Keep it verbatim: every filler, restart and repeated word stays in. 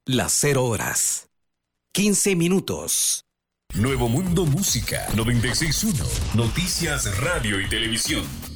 Las cero horas. quince minutos. Nuevo Mundo Música noventa y seis punto uno. Noticias, radio y televisión.